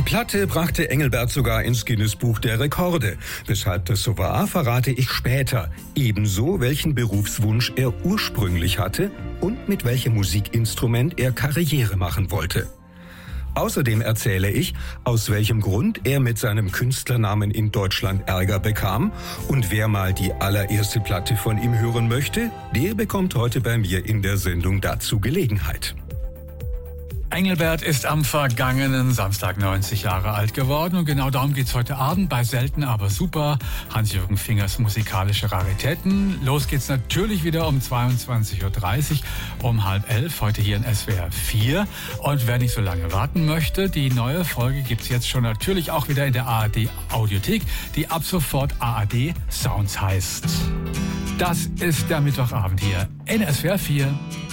Platte brachte Engelbert sogar ins Guinness-Buch der Rekorde. Weshalb das so war, verrate ich später. Ebenso, welchen Berufswunsch er ursprünglich hatte und mit welchem Musikinstrument er Karriere machen wollte. Außerdem erzähle ich, aus welchem Grund er mit seinem Künstlernamen in Deutschland Ärger bekam. Und wer mal die allererste Platte von ihm hören möchte, der bekommt heute bei mir in der Sendung dazu Gelegenheit. Engelbert ist am vergangenen Samstag 90 Jahre alt geworden und genau darum geht's heute Abend bei Selten aber super, Hans-Jürgen Fingers musikalische Raritäten. Los geht's natürlich wieder um 22.30 Uhr, um 10:30, heute hier in SWR 4. Und wer nicht so lange warten möchte, die neue Folge gibt's jetzt schon natürlich auch wieder in der ARD Audiothek, die ab sofort ARD Sounds heißt. Das ist der Mittwochabend hier in SWR 4.